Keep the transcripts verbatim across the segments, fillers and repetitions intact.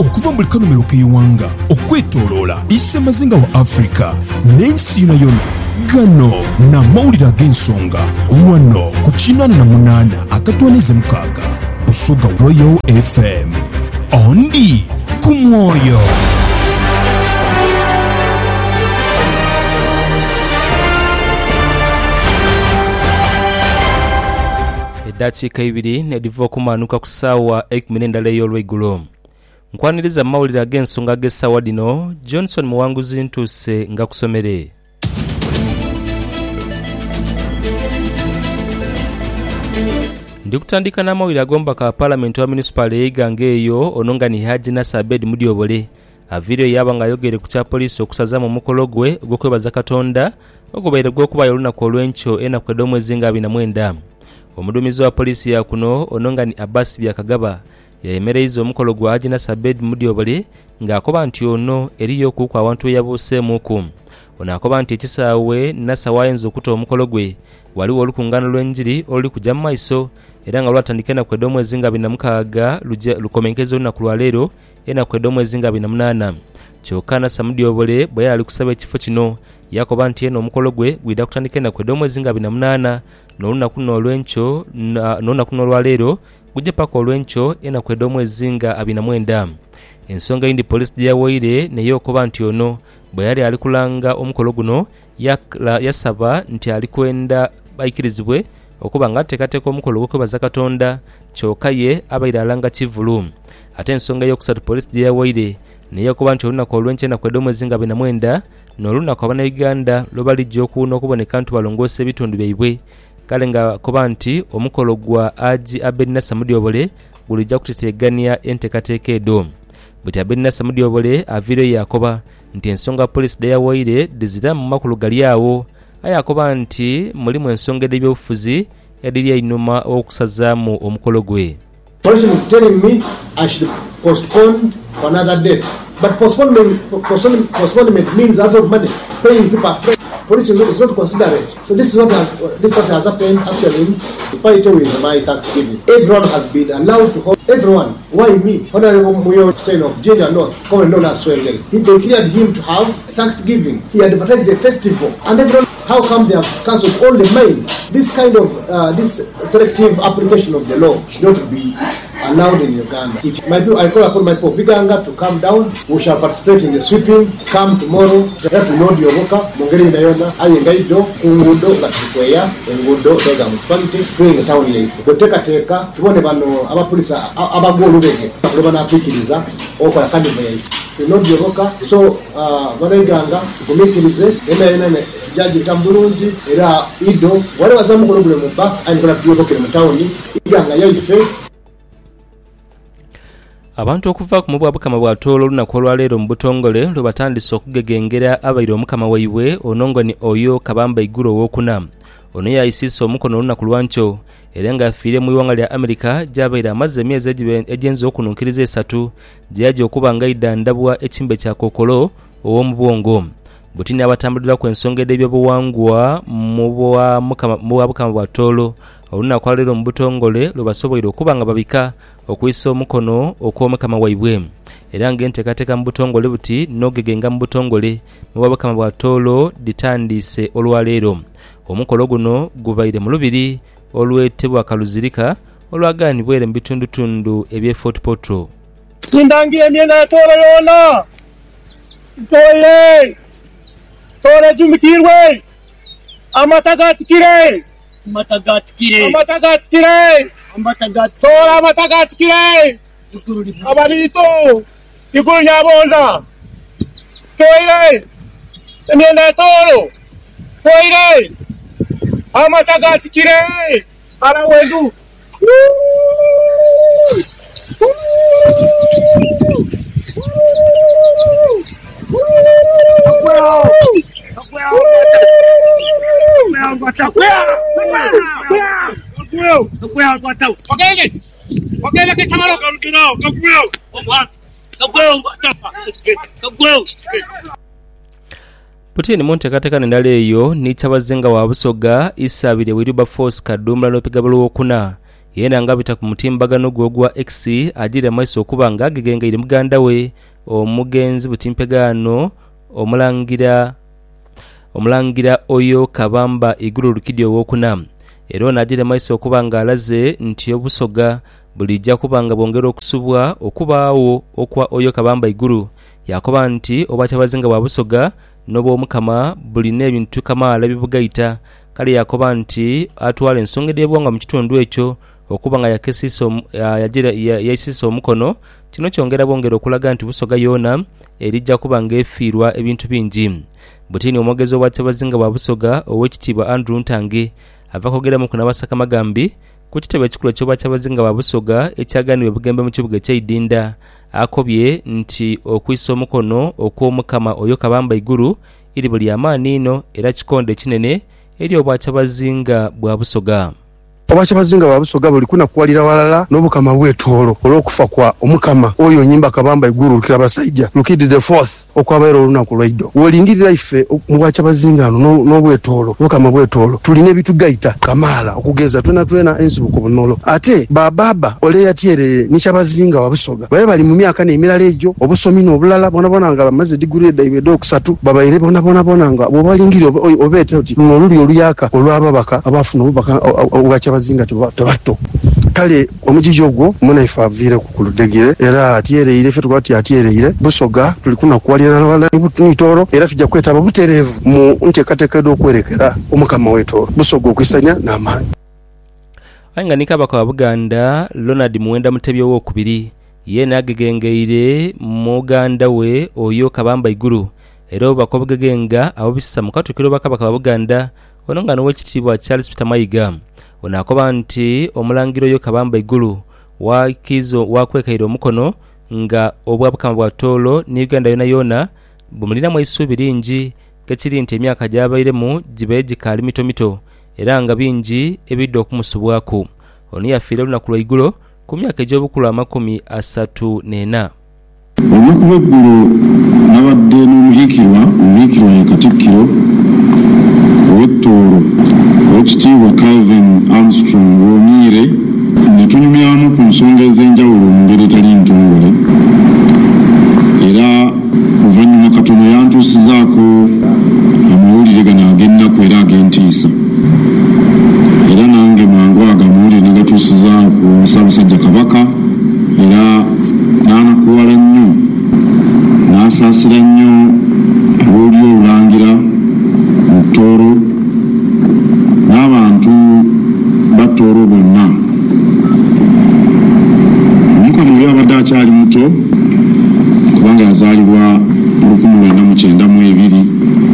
okuva mu kanomero k'eiwanga okwetooloola Isemazinga wa Afrika n'ensi yonna yonna. Gano n'amawulire ag'ensonga wano ku kinaana na munaana akatwaniza mukaaga Busoga Royal F M. Ondi ku mwoyo. Edakiika ibiri nediva okumanuka ku ssaawa ekumi n'endala ey'olweggulo. Nkwaniriza mawulire ag'ensonga ag'essaawa dino, Johnson Muwanguzi ntuuse nga kusomere. Ndikutandika n'amawulire ag'omubaka wa Paalamenti wa Municipal ey'Iganga eyo ono nga ni Haji Nasser Abed Mudyobole aviiriyo yaba nga ayogere ku kya poliisi okusazaamu omukolo gwe ogw'okwebaza Katonda ogubaire gw'okubayo olunaku olw'enkyo enaku edda omwezi nga abiri na mwenda. Omuduumizi wa poliisi ya kuno ono nga ni Abbas Byakagaba yemereiza omukolo gwa Haji Nasser Abed Mudyobole ng'akoba nti ono eriyo okuuka awantu we yabuuseemuku. Ono akoba nti ekisaawe Nasser wayinza okuta omukolo gwe waliwo olukungaana lw'enjiri oluli kujja mu maiso era nga lwatandika enaku edda omwezi nga abiri na mukaaga lukomenkeza olunaku lwa leero enaku edda omwezi nga abiri na munaana. Kyokka Nasser Mudyobole bwe yali ali kusaba ekifo kino yakoba nti eno omukolo gwe gwidda kutandika enaku edda omwezi nga abiri na munaana n'olunaku luno olw'enkyo n'olunaku luno olwaleero gujja paka olw'enkyo enaku edda omwezi nga abiri na mwenda. Ensonga yindi poliisi gye yawaire naye okuba nti ono bwe yali ali kulanga omukolo guno yasaba nti ali kwenda bayikirizibwe okuba nga ateekateeka omukolo gw'okwebaza Katonda kyokka ye abaire alanga kivulu. Ate ensonga y'okusatu poliisi gye yawaire naye okuba nti olunaku olw'enkya enaku edda omwezi nga abiri na mwenda n'olunaku Abannayuganda lwe balijja okuwuna okuboneka nti balongoosa ebitundu byaibwe. Kale nga koba nti omukolo gwa Haji Abed Nasser Mudyobole gulijja kuteteeganya enteekateeka edo. Bweti Abed Nasser Mudyobole aviiriyo yakoba nti ensonga poliisi gye yawaire dizira mu makulu gali awo aye akoba nti mulimu ensonga ed'ebyobufuzi ediri einuma okusazaamu omukolo gwe. Police is telling me I should postpone for another date. But postponement, postponement, postponement means out of money, paying people afraid. Police is not considerate. So this is what has this is what has happened actually in Paito with my Thanksgiving. Everyone has been allowed to hold. Everyone. Why me? Honorable Muyo Sen of Junior North, commonly known as Swengel. He declared him to have Thanksgiving. He advertised a festival, and everyone. How come they have cancelled all the mail? This kind of uh, this selective application of the law should not be allowed in Uganda. It might be, I call upon my people Viganga to come down. We shall participate in the sweeping. Come tomorrow. Have to know the Oboka, Mongeri Nayona, Ayengaido, Ungudo, Gatikoya, Ungudo, Dega Municipality, doing the town here. The Teka Teka, Tuonebano, Aba Police, Aba Golubege, Robana Pikiliza, Oka Kanibay. You know the Oboka. So, Vanaganga, Kumikilize, Ena Jaji Tambulunji, Era Ido, whatever some problem back, I'm going to be working in the town. Iganga Yaife. Abantu okuva ku mubwa Bukama bwa Toolo olunaku olwaleero mu Butongole lwe batandise okugegengera abaire omukama waibwe onongo ni oyo Kabamba Iguru owokuna. Ono yayisiisa omukono olunaku lwankyo era nga afiire mu iwanga lya Amerika gy'abaire amaze emyezi egyenza okununkiriza esatu gy'ajja okuba nga idandabwa ekimbe kya Kookolo ow'omu bwongo. Butini abatambulira ku ensonga ed'ebyobuwangwa mu bwa Bukama bwa Toolo olunaku olwaleero mu Butongole lwe basoboire okuba nga babika okuyisa omukono okw'omukama waibwe. Era ng'enteekateeka mu Butongole buti n'ogegenga mu Butongole mu bwa Bukama bwa Toolo ditandise olwaleero. Omukolo guno gubaire mu lubiri olwetebwa Kaluzirika olwagaanibwere mu bitundutundu eby'e Fort Portal. Nindangiye emyenda ya Toolo yoona ntoire Toolo jumikirwe amatagatikire Matagatikire. Amatagatikire. Amatagatikire. Tola amatagatikire. Abalito. Iguru nyabonda. Toire. Emyenda Toolo. Toire. Amatagatikire. Ara wendu. Putini munteekateeka n'endala eyo n'ekyabazenga wa Busoga Isabire Wilberforce Kadumbula n'opigabula wokuna yena nga bita ku mutimbagano gwo gwa X ajira maiso okubanga agegengeire muganda we omugenzi butimpegano omulangira omulangira oyo Kabamba Iguru Lukidio wokuna era najira maiso okubanga alaze nti obusoga bulijja kubanga bongera okusubwa okubaawo okwa oyo Kabamba Iguru yakoba nti obacha bazinga bwa busoga nobo omukama bulina ebintu kamaala bibugaita kali yakoba nti atwala ensonga dyebwanga mu kitundu ekyo okubanga yakesiso yagira yayisiso omukono kino kyongera bongera okulaga nti busoga yona erijja kubanga efiirwa ebintu bingi butini omwogezo wa Kyabazinga bwa busoga owekitiibwa Andrew Ntange ava kogera mu kunabasaka magambi ku kitebe ekikulu ky'obwa Kyabazinga bwa busoga ekyaganiwe bugembe mu kibuga ky'Idinda akobye nti okwisa omukono okw'omukama oyo Kabamba Iguru iri buli amaani ino era kikonde kinene eri obwa Kyabazinga bwa busoga. Obwacha bazinga babusoga buli kuna kwalira walala n'obukama bw'etoolo olw'okufa kwa omukama oyo Nyimba Kabamba Iguru Lukira Basajja Lukidi the fourth okwabaira olunaku lwaido wolindirira ife mu bwacha bazinga no n'obwetoolo obukama bw'etoolo tulina ebitugaita kamaala okugeza twena twena ensibuko bunolo ate bababa ole yatyere ni Kyabazinga wabusoga baye bali mu myaka n'emirala egyo obusomi n'obulala bona bona nga bamaze diguri daibedo okusatu babayire bona bona bona nga bobalingiri obete oti n'oluli oluyaka olwababaka abafuna obubaka obwacha bazinga tebato kale omujiji ogwo munaifa avire kukuludegere era atyereire fetu kwati atyereire busoga tulikuna kwalira wala nitoro era tujja kweta babuterevu mu ntekateka okwerekera omukama weto busoga okwisanya n'amaanyi ainganika bakaba Buganda Leonard Muwenda Mutebyo wokubiri yena agegengeire muganda we oyo Kabamba Iguru era bakobugegenga abo bisisa mukatukiro bakaba Buganda onongano wekitiibwa Charles Peter Mayiga onakoba nti omulangiro yo Kabamba Iguru wakizo wakwekaire omukono nga obwabukama bwa tolo ni Uganda yona yona bumulina mu isubi lingi kekiri nti emyaka gyabairemu gibe gikali mito mito era nga bingi ebidde okumusubwako oni yafiire lunaku lwa Iguru ku myaka egy'obukulu amakumi asatu n'ena. Olunaku lw'eggulu nabadde n'omuhiikirwa omuhiikirwa ye Katikkiro ow'ettoolo Ekitiibwa Calvin Armstrong Wonyire ne tunyumyamu ku nsonga ez'enjawulo mu ngeri etali ntongole era oluvannyuma katono yantuusizaako amawulire gano ag'ennaku era ag'entiisa era nange mangu ago amawulire negatuusizaako Ssaabasajja Kabaka era n'anakuwala nnyo n'asaasira nnyo abooli olulangira mu Tooro n'abantu batooro bonna omukama oyo abadde akyali muto kubanga yazaalibwa mu lukumi lwenda mu kyenda mu ebiri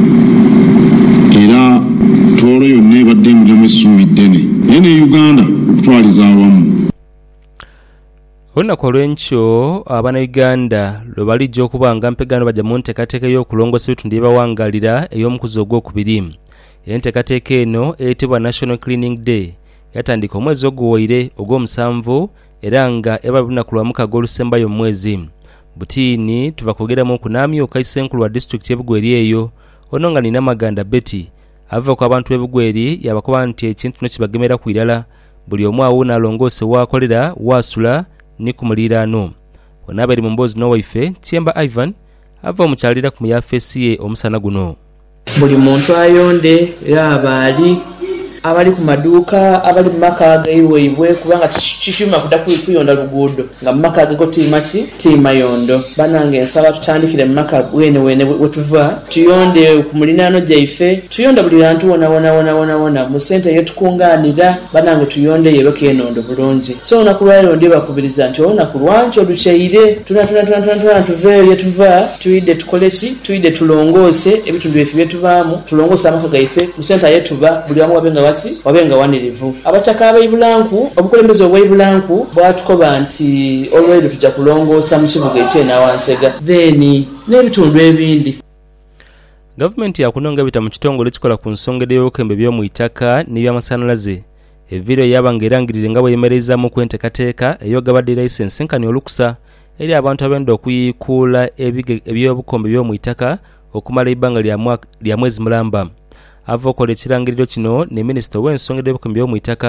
era Tooro yonna ebadde emirimu essuubi ddene naye ne Uganda okutwaliza awamu. Olunaku olw'enkyo abaana Uganda lwe balijja okubanga mpegano bajja mu nteekateeka y'okulongoosa ebitundu byebawangalira ey'omukuzi ogwokubiri. Enteekateeka eno eyitibwa National Cleaning Day yatandika omwezi oguwoire ogw'omusanvu era nga eba lunaku lwa mukaga olusembayo mu mwezi. Butiini tuva kwogeramu okunaamyuka isenkulu wa disitulikiti y'Ebugweri eyo ono nga nina Maganda Betty ava ku abantu b'Ebugweri yabakoba nti ekintu kino kibagemera ku irala buli omu awo n'alongoose waakolera waasula ni ku muliraano. Wonna abali mu mboozi n'owaife Tyemba Ivan ava omukyalira ku muyafeesi ye omusana guno. Buli muntu ayonde era abaali abali ku maduuka abali mu maka agaiweibwe kubanga kishima kuda kuyonda luguudo nga mu maka ago tiima ki tiima yondo banange nsaba tutandikire mu maka wene wene wetuva tuyonde ku mulinaano gyaife tuyonda buli bantu wona wona wona wona wona mu sente yetukungaanira banange tuyonde yero kenondo bulungi so nakulwaliro ndi bakubiriza nti ona kulwancho lucheire tuna tuna tuna tuna tuna tuve yetuva tuide tukole ki tuide tulongoose ebitundu byefe byetuvaamu tulongoose amaka gaife mu sente yetuba buli wamu wabenga wati wabenga wanirivu abataka abayibulanku obukulembeze obwayibulanku bwatukoba nti olwero tujja kulongoosa mu kibuga ekyenawansega then n'ebitundu ebindi. Gavumenti yakunonga bita mu kitongole ekikola ku nsonga y'obukembe by'omu itaka n'ebyamasanyalaze evidiyo yabanga erangirire nga bweyemerezaamu ku enteekateeka ey'ogabadde layisensi nkani olukusa eri abantu abenda okuyiikuula ebyobukombe by'omu itaka okumala ebbanga lya mwezi mulamba. Ava okola ekirangiriro kino ne minisita w'ensonga y'obukombe by'omu itaka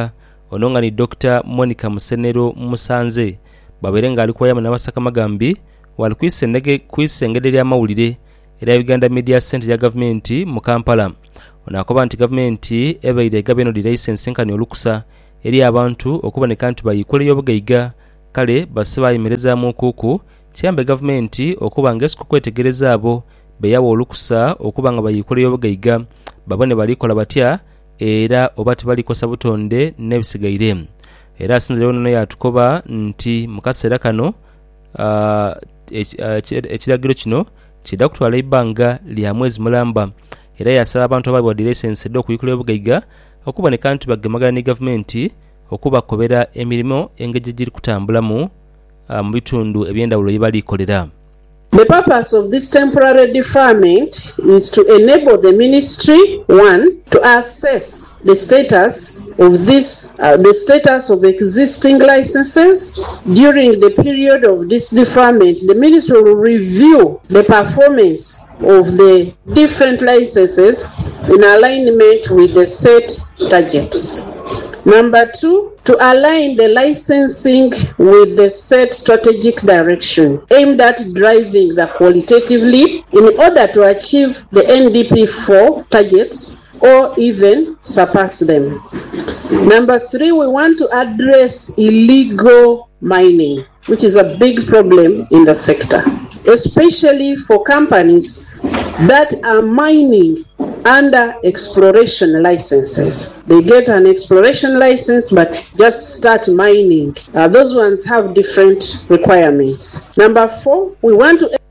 ono nga ni Doctor Monica Musenero Musanze babere nga alikuwa yama n'abasaka magambi wali kwisengedde lya mawulire era Uganda Media Center ya government mu Kampala. Ono akoba nti government ebaire gabeno di license nkani olukusa eri abantu okuboneka nti bayikole y'obugaiga kale basiba yimereza mu kuku kiyambe government okuba ngesko kwetegereza abo beyawo olukusa okuba nga bayikole y'obugaiga babone balikola batya era obati balikosa butonde nebisigaire. Era sinzire ono yatukoba nti mukasera kano uh, ekiragiro kino kida kutwala ibanga lya mwezi mulamba era yasaba abantu abali wa license do kuyikola y'obugaiga okuboneka nti bagemagana ne government okubakobera emirimu engege giri kutambula mu uh, mu bitundu ebyendawulo yibali kolera. The purpose of this temporary deferment is to enable the ministry, one, to assess the status of this, uh, the status of existing licenses. During the period of this deferment, the ministry will review the performance of the different licenses in alignment with the set targets. Number two, to align the licensing with the set strategic direction aimed at driving the qualitative leap in order to achieve the N D P four targets or even surpass them. Number three, we want to address illegal mining, which is a big problem in the sector, especially for companies that are mining under exploration licenses. They get an exploration license but just start mining. Uh, those ones have different requirements. Number four, we want to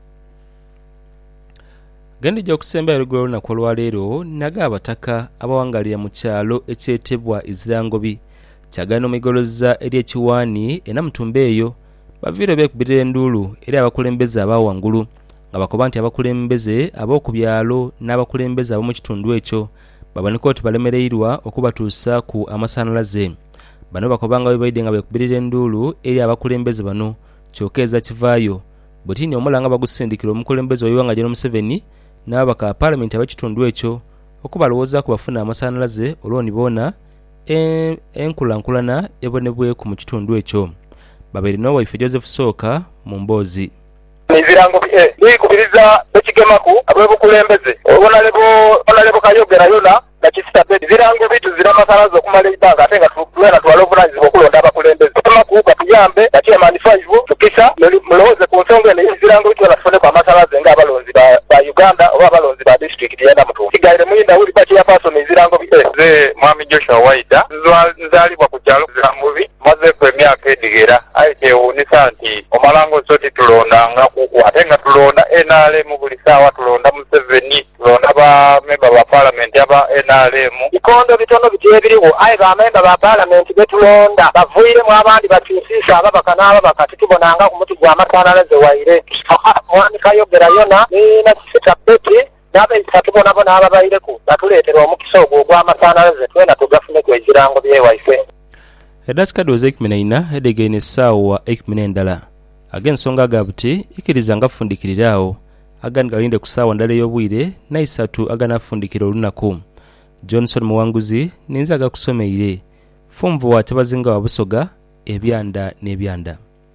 Gendi jokusemba erugolo na kolwa lero naga abataka abawangalira mu kyalo ekyetebwa Izirangobi kyagano migoloza eri ekiwani ena mutumbe eyo baviro bekubirira endulu eri abakulembeze abawangulu nga bakoba nti abakulembeze abokubyalo n'abakulembeze abo mu kitundu ekyo babaniko oti balemereirwa okubatuusa ku amasanalaze. Bano bakobanga bebaide nga bekubirira endulu eri abakulembeze bano kyokeza kivaayo butini omulanga bagusindikira omukulembeze oyiwanga General Museveni n'abaka parliament abakitundu ekyo okubalowooza ku bafuna amasanalaze olwoni bona en, enkulankulana ebonebwe ku mu kitundu ekyo. Babiri no waife Joseph Soka mu Mbozi. Izirango eh nikubiriza ekigemaku abwebukulembeze obona lebo ona lebo kayogera yona na kisita bed zirango bitu zira masalazo okumala ibanga ate nga tuwena twala obunanyizi bokulonda abakulembeze amakuba tuyambe ati amani five tukisa muloze ku nsonga ne zirango bitu balafune kwa masalazo nga abalonzi ba, ba Uganda oba abalonzi ba district yenda mutu kigaire muyinda uli baki ya paso izirango bitu ze mwami Joshua Waida nzalibwa ku kyalo zirangobi maze kwe myaka edigera aite unisa nti omalango soti tulonda nga kuku ate nga tulonda N R M buli sawa tulonda Museveni tulonda ba member ba parliament aba N R M ikondo bitono bitebiriwo ayi ba member ba parliament betulonda bavuire mu abandi batisisa aba bakanaba bakatitibonanga ku muti gwa matanalaze waire mwani kayogera yona ni na sita peti nabe isatubona bona aba bayireku batuletera omukisa ogwo gwa matanalaze twena tugafune ku ezirango bye waife. Edaskado zekmenaina edegene sawa ekmenendala agensonga gabuti ikiriza ngafundikirirawo agandi galinde kusawa ndale y'obwire na isatu aganafundikira olunaku. Johnson Muwanguzi ninzaga kusomeire fumvu wa tebazinga wa Busoga ebyanda n'ebyanda.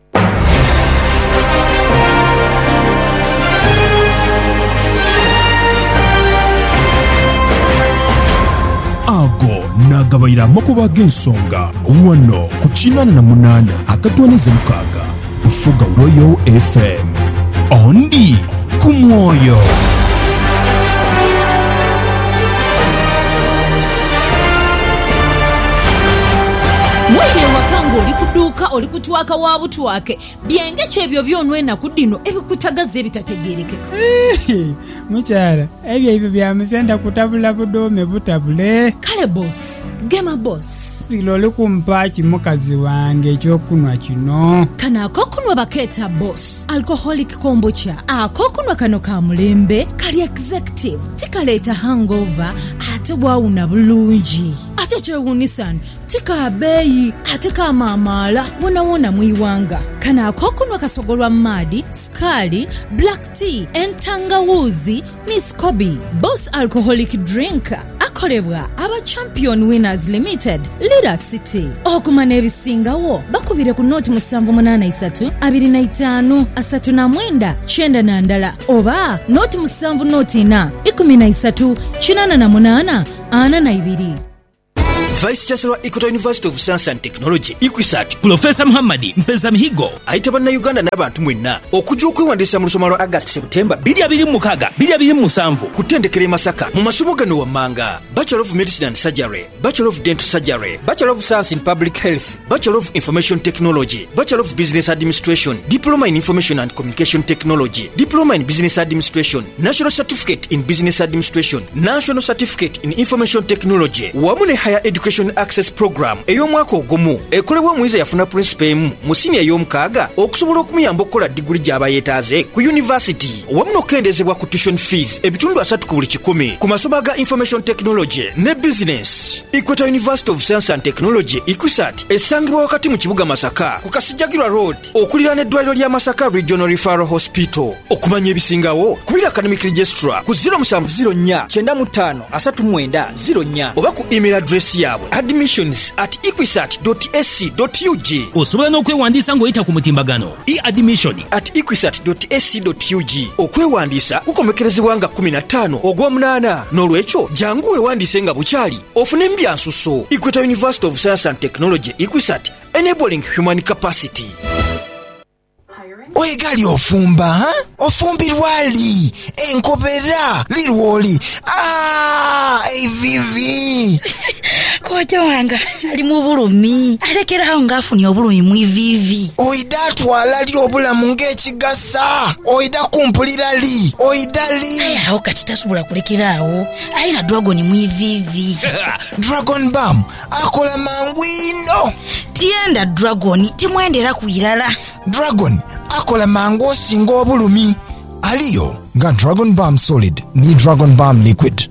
Ago nagabayira makuba g'ensonga wano ku kinana na munana akatwanize mukaga Busoga Royal F M ondi ku mwoyo. Mwire wakango oli kuduka oli kutwaka wabutwake byenge kyebyo byonwena kudino ebikutagaze ebitategerekeka. Mukyala ebyo ebyo byamusenda kutabula budome butabule. Kale boss gema boss bilole kumpachi mukazi wange ekyokunwa kino. Kana akokunwa baketa boss alcoholic kombucha akokunwa kano ka mulembe kali executive tikaleta hangover ate bwawuna bulungi ate kyewunisani tika beyi ate kamamala wona wona mwiwanga. Kana akokunwa kasogolwa madi skali black tea entangawuzi ni Scoby boss alcoholic drink akolebwa aba champion winners limited. Lira City. Okumana ebisingawo bakubire ku noti musanvu munana isatu abiri na itaano asatu na mwenda chenda na ndala oba noti musanvu noti na ikumi na isatu chinana na munana ana na ibiri. Vice Chancellor Equator University of Science and Technology Equisat Professor Muhammad Mpeza Mihigo ayita banna Uganda n'abantu mwenna okujja okwewandisa mu lusoma lwa August September bbiri abiri mu mukaaga bbiri abiri mu musanvu ku ttendekero e Masaka mu masomo gano wammanga Bachelor of Medicine and Surgery, Bachelor of Dental Surgery, Bachelor of Science in Public Health, Bachelor of Information Technology, Bachelor of Business Administration, Diploma in Information and Communication Technology, Diploma in Business Administration, National Certificate in Business Administration, National Certificate in Information Technology wamu ne Higher Education Access Program ey'omwaka ogumu ekolebwa omuyizza yafuna principal emu mu senior ey'omukaaga okusobola okumuyamba okukola diguli gy'aba yeetaaze ku university wamu n'okukendezebwa ku tuition fees ebitundu asatu ku buli kikumi ku masomo ga Information Technology ne Business. Equator University of Science and Technology Equisat esangibwa wakati mu kibuga Masaka ku Kasijjagirwa Road okuliraana eddwaliro lya Masaka Regional Referral Hospital. Okumanya ebisingawo kubira academic registrar ku zero seven zero nnya kyenda mu ttaano asatu mu mwenda zero nnya oba ku email address yaabwe admissions at equisat dot a c dot u g. Osobola n'okwewandiisa ng'oyita ku mutimbagano e-admission at equisat dot a c dot u g. Okwewandiisa kukomekerezebwa nga kumi na ttaano ogw'omunaana n'olwekyo jangu weewandiise nga bukyali ofune mbyansuso. Equator University of Science and Technology Equisat, enabling human capacity. Oegali ofumba, ha? Ofumbirwali, enkobera, lirwoli. Ah, evivi. Kocha wanga, ali mu bulumi. Alekera nga afuni obulumi mu ivivi. Oida twala li obulamu ng'ekigasa. Oida kumpulira li. Oida li. Aya, awo kati tasubula kulekera awo. Ayina dragon mu ivivi. Dragon Balm akola mangwino. Tienda dragon timwendera kuirala. Dragon akola mango osinga obulumi. Aliyo nga Dragon Balm Solid ni Dragon Balm Liquid.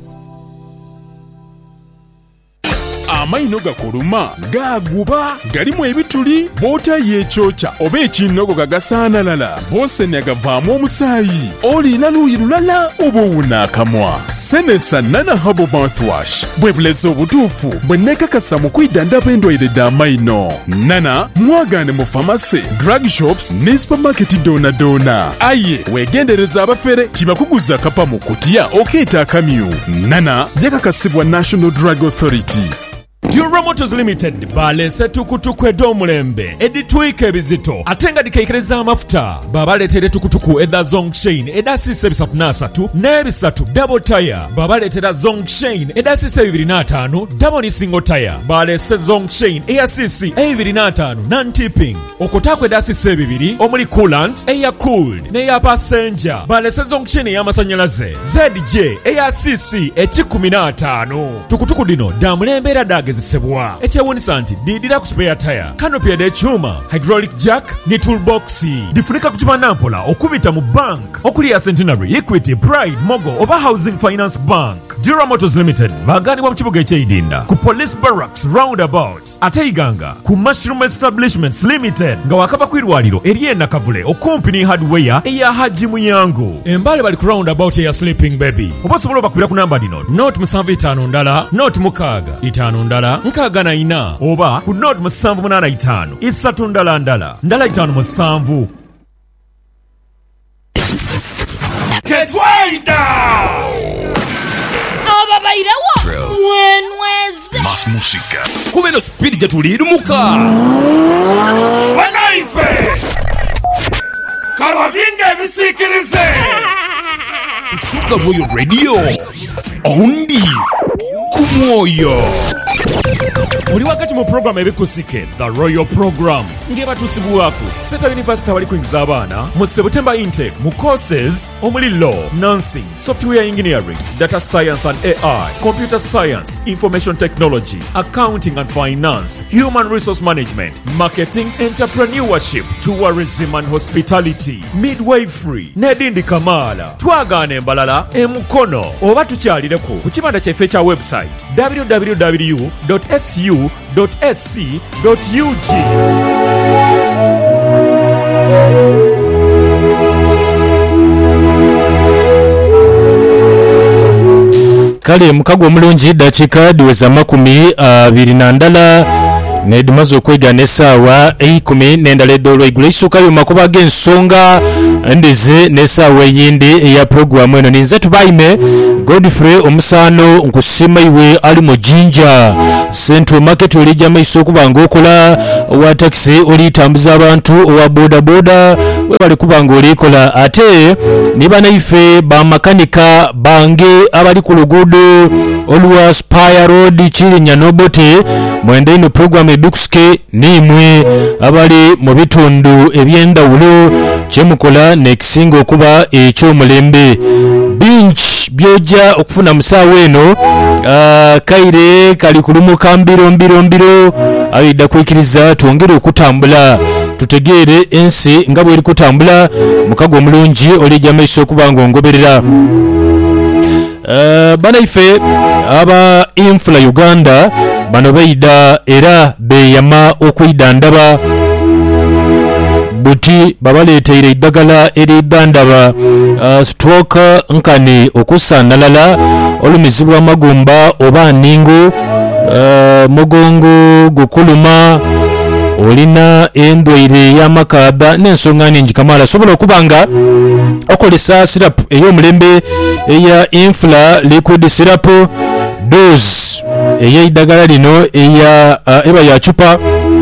Amaino gakuluma gaguba galimu ebituli bota yechocha oba ekinogo gagasaanalala bose negavaamu omusaayi olina luuyi lulala oba owunaakamwa senesa nana habo mouthwash bwe bulezi obutuufu bwe neekakasa mu kwidandaba endwaire d'amaino nana mwagaane mu famasi drug shops ne supermarket doona doona aye weegendereza abafere tibakuguza kapa mu kutiya okeeta akamyu nana byakakasibwa National Drug Authority. Dura Motors Limited balese tukutuku edomulembe editwika ebizito atenga dikaikereza amafuta babaletere tukutuku eda Zongshin eda sise bisatu nasatu nebisatu double tire babaletere Zongshin eda sise bibiri na ataano double ni single tire balese Zongshin ea sisi e bibiri na ataano non-tipping okotakwe eda sise bibiri omuli coolant ea cooled ne ea passenger balese Zongshin ea masanyalaze Z J ea sisi e chikumi na ataano tukutuku dino damulembe era dage zisebwa ekyewunisa nti didira ku spare tire canopy ekyuma hydraulic jack ne toolbox difunika kutima nampola okubita mu bank okuli ya Centenary, Equity, Pride, Mogo oba Housing Finance Bank. Dura Motors Limited baganibwa mu kibuga eky'Idinda ku Police Barracks roundabout ate Iganga ku Mushroom Establishments Limited nga wakava kwirwaliro eriye nakavule okumpi ne hardware eya Haji Muyango embale bali ku roundabout eya Sleeping Baby oba osobola bakubira ku namba dino note musanvu itaano ndala note mukaaga itaano ndala nkaaga na ina oba ku note musanvu munaana itaano isatu ndala ndala ndala itaano musanvu. Ketwaida ababairawo mwenweze Más música kubeno speed jetulirumuka wanaife karwabinga ebisikirize Suga Royal Radio ondi kumwoyo oli wakati mu program ebikusike The Royal Program ngebatusibuwaku Seta University wali kuingiza abaana mu September intake mu courses omuli law, nursing, software engineering, data science and A I, computer science, information technology, accounting and finance, human resource management, marketing, entrepreneurship, tourism and hospitality, midwifery, nedindi kamala twagane embalala emukono oba tukyalireko ku kibanda kyaffe kya website w w w dot s u dot s c dot u g. kale mukago omulungi dakiika diweza makumi abiri na ndala nedimaze okwegana essaawa eikumi n'endala eddoolwa igulu eisuukayo makuba g'ensonga ndize n'essaawa eyindi eya puroguramu eno ninze tubaime Godfrey omusaano nkusiima iwe ali mu Jinja Central Market olijja maiso okuba ng'okola owa taxi olitambuza abantu owa boda boda we bali kuba ng'olikola ate ne banaife bamakanika bange abali ku luguudo olwa Spire Road Kirinya Nobote mwenda ino program ebikuske nimwe abali mu bitundu ebyendawulo kyemukola nekisinga okuba eky'omulembe binch byoja okufuna musaawa eno uh, kaire kali kulumuka mbiro mbiro mbiro ayida kwikiriza tuongere okutambula tutegeere ensi nga bweri kutambula mukago omulungi olijja maiso okuba ng'ongoberera uh, banaife aba Infula Uganda bano beida era beyama okwida ndaba buti babaleteire eddagala eridandaba uh, stroke nkani okusanalala olumizibwa magumba oba ningo uh, mugongo gukuluma olina endwaire y'amakada n'ensonga nnyingi kamala sobola okubanga okolesa syrup ey'omulembe eya Infula liquid syrup dose ey'eddagala lino eya uh, eba ya chupa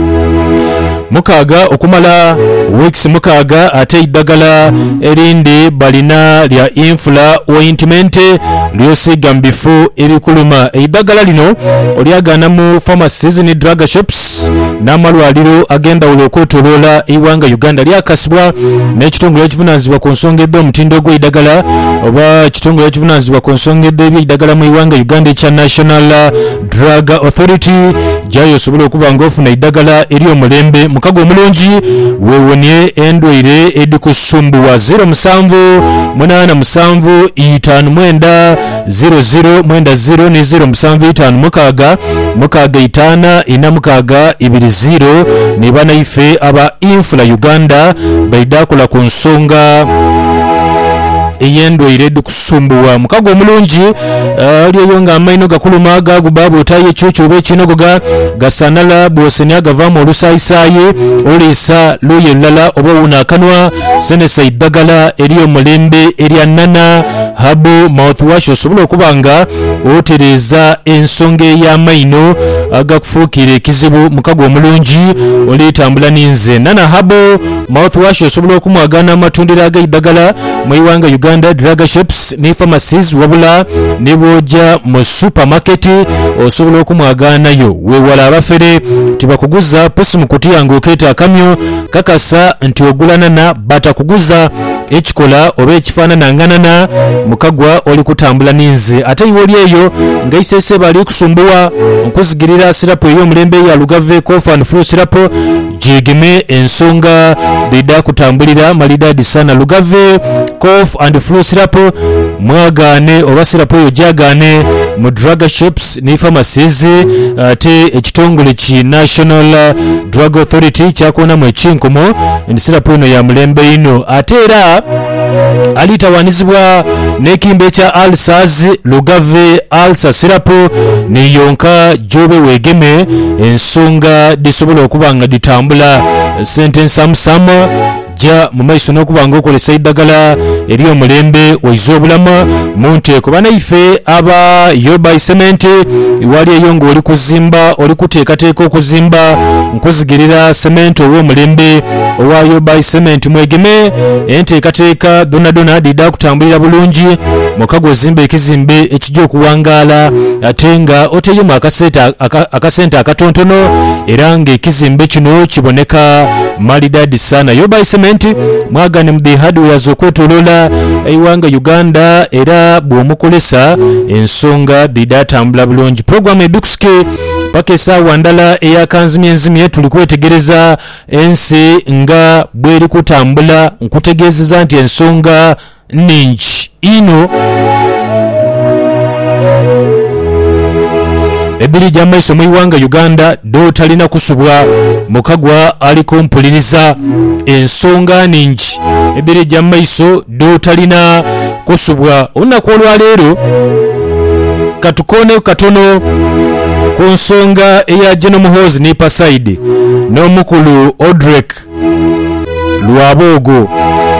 mukaga okumala weeks mukaga ate iddagala erindi balina lya Infula ointment lyosiga mbifo ebikuluma iddagala lino olyagana mu pharmacies ne drug shops n'amalwaliro agenda okwetoloola iwanga Uganda lyakasibwa n'ekitongole ekivunanyizibwa ku nsonga ed'omutindo gw'eddagala oba ekitongole ekivunanyizibwa ku nsonga ed'eby'eddagala mu iwanga Uganda ekya National Drug Authority jayo osobola okuba ng'ofuna iddagala ery'omulembe mukago omulungi weewonye endwaire edikusumbuwa zero musanvu munaana musanvu itaano mwenda zero zero mwenda zero ne zero musanvu itaano mukaaga mukaaga itaana ina mukaaga ibiri zero ne banaife aba Infula Uganda baidakola ku nsonga eyendwaire edikusumbuwa mukago omulungi aliyo nga amaino gakuluma gaguba bwotayo ekyokyo oba ekinogoga gasanala bwoseni agavaamu olusaayisaye olesa luye lulala oba wunaakanwa senesa iddagala ery'omulembe erya nana habo mouthwash osobola okuba nga otereeza ensonga ey'amaino agakufuukira ekizibu mukago omulungi olitambula ninze nana habo mouthwash osobola okumwagana amatundiro ag'eddagala mu iwanga Uganda drug shops ne pharmacies wabula ne bwoja mu supermarket osobola okumwaganayo weewala abafere tibakuguza pusi mu kutiya ng'okeeta akamyo kakasa nti ogulanana batakuguza ekikola oba ekifaanananganana mukagwa oli kutambula ninze ate iwe oli eyo ngaisese bali kusumbuwa nkuzigirira sirapu ey'omulembe ya Lugave cough and flu sirapu jegeme ensonga bida kutambulira malidadi sana Lugave cough and flu sirapu mwagane oba sirapu eyo jagane mu drug shops ne pharmacies ate ekitongole ki National Drug Authority kyakona mu ekinkomo sirapu eno ya mulembe ino ate era alitawanizibwa n'ekimbe kya ulcers Lugave ulcer sirapu ne yonka jobe wegeme ensonga disobola okuba nga ditambula sente nsamusamu ja mu maiso n'okuba ng'okolesa eddagala ery'omulembe oiza obulama mu nteeko banaife aba Yobai Cement wali eyo ng'oli kuzimba oli kuteekateeka okuzimba nkuzigirira cement ow'omulembe owa Yobai Cement mwegeme enteekateeka donadona dida kutambulira bulungi mukago ozimba ekizimbe ekijja okuwangaala ate nga oteyemu akasente akatontono era ng'ekizimbe kino kiboneka malidadi sana Yobai Cement mwagane mu the hardwares okwetoloola eiwanga Uganda era bw'omukolesa ensonga didatambula bulungi program ebikuske paka essaawa ndala eyakanzimye enzimye tuli kwetegereza ensi nga bweri kutambula nkutegeezeza nti ensonga ningi ino ebiri gya maiso mu iwanga Uganda do talina kusubwa mukagwa aliko mpuliriza ensonga ningi ebiri gya maiso do talina kusubwa olunaku olwaleero katukone katono ku nsonga eya General Muhoozi ne Pasaidi n'omukulu Odrek Lwabogo.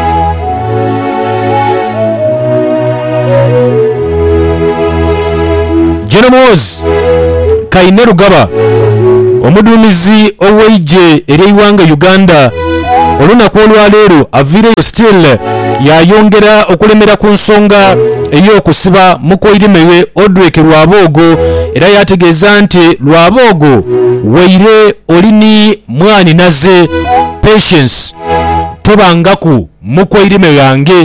General Muhoozi Kaine Rugaba omuduumizi ow'eggye ery'eiwanga Uganda olunaku olwaleero aviireyo still yayongera okulemera ku nsonga ey'okusiba mukoirimewe Odrek Lwabogo era yategeeza nti Lwabogo weire olini mwani naze Patience tobangaku mukoirime yange.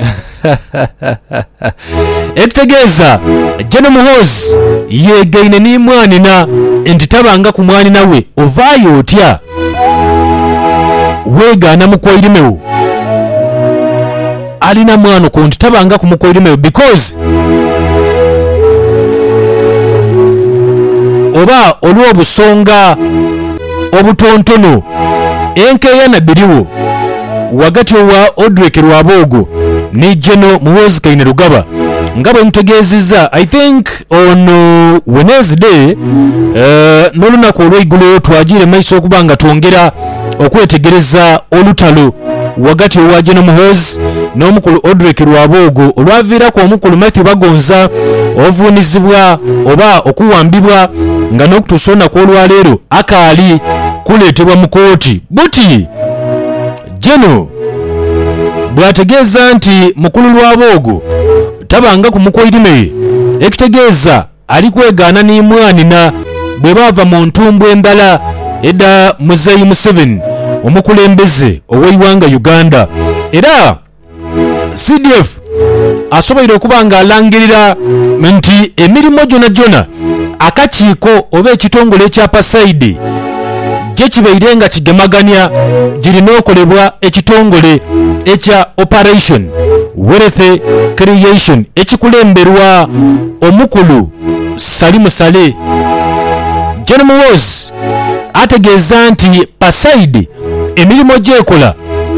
Ekitegeeza General Muhoozi yegaine ni mwani na nti tabanga ku mwani nawe ovaayo otya weegaana mukoirimewo alina mwana ko nti tabanga ku mukoirimewo because oba olw'obusonga obutontono enkeeyana biriwo wagati wa Odrek Lwabogo ne General Muhoozi Kaine Rugaba nga bwe ntegeezezza I think on uh, Wednesday uh, n'olunaku olw'eiggulo twagiire maiso okuba nga twongera okwetegereza olutalo wagati wa General Muhoozi n'omukulu Odrek Lwabogo olwaviirako omukulu Matthew Bagonza ovuunizibwa oba okuwambibwa nga n'okutuusa olunaku olwaleero akaali kuleetebwa mu kooti. Buti General bwategeeza nti mukulu Lwabogo tabanga ku mukoirime ekitegeeza ali kwegaana ni mwanina bwe baava mu ntumbu endala edda Muzeeyi Museveni omukulembeze ow'eiwanga Uganda era C D F asoboire okuba nga alangirira nti emirimu gyona gyona akakiiko oba ekitongole ekya Pasaidi gye kibaire nga kigemaganya girina okolebwa ekitongole ekya Operation Wealth Creation ekikulemberwa omukulu Salimu Sale. General Muhoozi ategeeza nti Pasaidi emirimu gyekola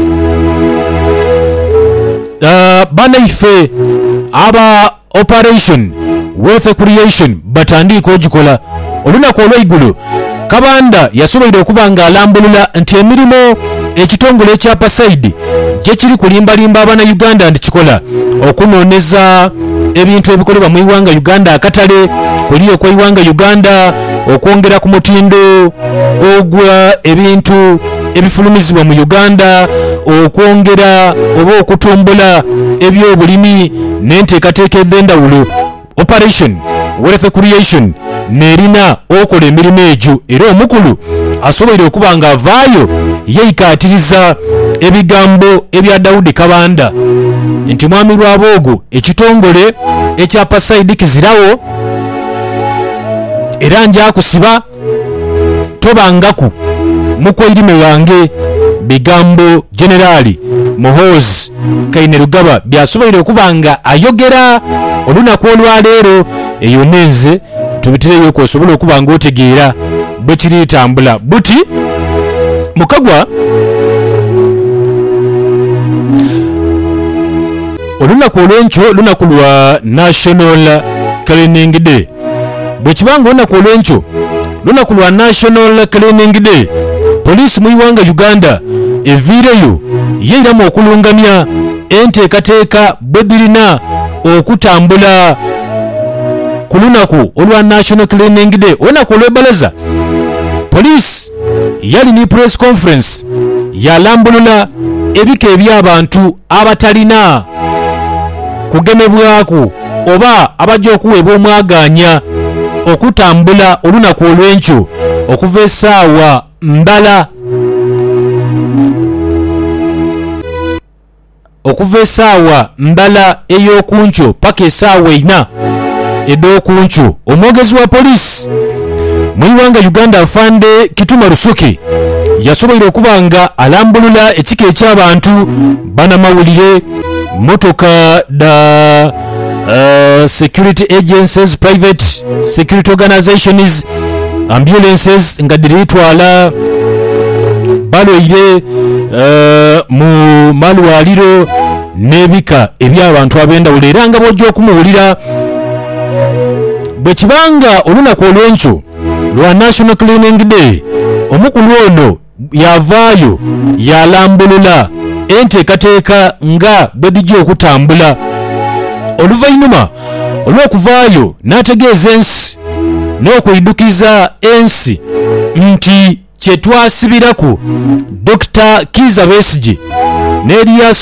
uh, banaife aba Operation Wealth Creation batandika ogikola. Olunaku olw'eiggulo Kabanda yasoboire okuba nga alambulula nti emirimu ekitongole ekya Pasaidi gye kiri kulimbalimba abana Uganda nti kikola okunooneza ebintu ebikolebwa mu iwanga Uganda akatale kuli okw'iwanga Uganda okwongera ku mutindo ogwa ebintu ebifulumizibwa mu Uganda okwongera oba okutumbula ebyobulimi n'enteekateeka eb'endawulo. Operation Wealth Creation nerina okola emirimu egyo era omukulu asoboire okuba nga avaayo yeikaatiriza ebigambo ebya Daudi Kabanda nti mwami Lwabogo ekitongole ekya Pasaidi kizirawo era njakusiba tobangaku mukoirime wange. Bigambo Generali Muhoozi Kaine Rugaba byasoboire okuba nga ayogera olunaku olwaleero eyo nenze tubitireyo okusobola okuba nga otegeera bwe kiri tambula. Buti Mukagwa olunaku olw'enkyo lunaku lwa National Cleaning Day. Bwe kibanga olunaku olw'enkyo lunaku lwa National Cleaning Day, poliisi mu iwanga Uganda eviireyo yeeramu okulungamya enteekateeka bwe dirina okutambula ku lunaku olwa National Cleaning Day. Olunaku olw'ebbalaza poliisi yali ni press conference yalambulula ebika eby'abantu abatalina kugemebwako oba abajja okuweebwa omwagaanya okutambula olunaku olw'enkyo okuva essaawa mbala okuva essaawa mbala ey'okunkyo paka essaawa ena ed'okunkyo. Omwogezi wa poliisi mu iwanga Uganda Afande Kituma Lusuke yasoboire okuba nga alambulula ekika eky'abantu banamawulire motoka da uh, security agencies, private security organizations, ambulances nga diritwala balwaire uh, mu malwaliro n'ebika eby'abantu ab'endawulo era nga bw'ojja okumuwulira bwe kibanga olunaku olw'enkyo lwa National Cleaning Day omukulu ono yavaayo yalambulula enteekateeka nga bwe dijja okutambula. Oluvannyuma olw'okuvaayo n'ategeeza ensi n'okuyiddukiza ensi nti kye twasibiraku Dokita Kizza Besigye ne Elias